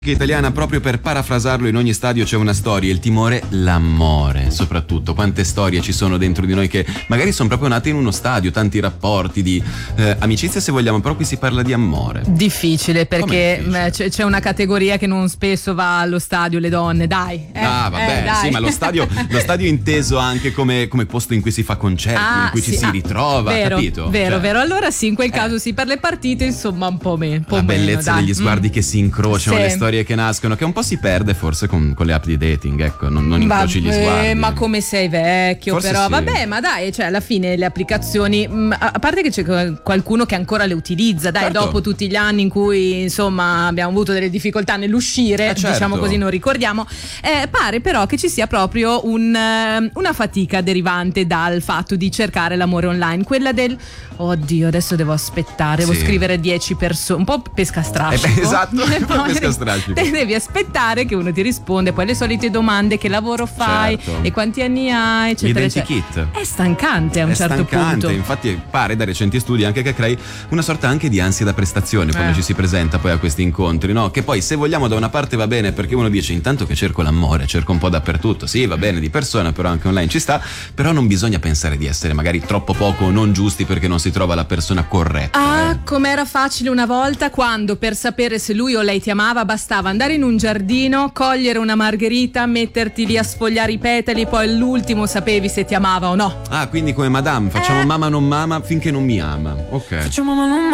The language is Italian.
italiana, proprio per parafrasarlo, in ogni stadio c'è una storia, il timore, l'amore, soprattutto. Quante storie ci sono dentro di noi che magari sono proprio nate in uno stadio, tanti rapporti di amicizia, se vogliamo, però qui si parla di amore. Difficile, perché c'è una categoria che non spesso va allo stadio, le donne, dai. Dai. Sì, ma lo stadio inteso anche come posto in cui si fa concerti, in cui ci si ritrova, vero, capito? Vero. Allora sì, in quel caso sì, per le partite insomma un po' meno. La bellezza degli sguardi che si incrociano, le storie che nascono, che un po' si perde forse con le app di dating, ecco, non incroci gli sguardi. Ma come sei vecchio, forse però sì. Vabbè, ma dai, cioè alla fine le applicazioni, a parte che c'è qualcuno che ancora le utilizza, dai, certo. Dopo tutti gli anni in cui insomma abbiamo avuto delle difficoltà nell'uscire, certo. Diciamo così, non ricordiamo, pare però che ci sia proprio una fatica derivante dal fatto di cercare l'amore online, quella del oddio, adesso devo aspettare, devo scrivere 10 persone, un po' pesca strascico. Esatto, pesca strascico. Devi aspettare che uno ti risponde, poi le solite domande: che lavoro fai, certo. E quanti anni hai, eccetera, L'identikit. È stancante a un certo punto. Infatti pare da recenti studi anche che crei una sorta anche di ansia da prestazione quando ci si presenta poi a questi incontri, no? Che poi, se vogliamo, da una parte va bene, perché uno dice intanto che cerco l'amore, cerco un po' dappertutto, sì, va bene di persona, però anche online ci sta, però non bisogna pensare di essere magari troppo poco o non giusti perché non si trova la persona corretta. Com'era facile una volta, quando per sapere se lui o lei ti amava bastava andare in un giardino, cogliere una margherita, metterti lì a sfogliare i petali, poi all'ultimo sapevi se ti amava o no. Quindi come Madame, facciamo mamma non mama finché non mi ama. Ok. Facciamo mamma non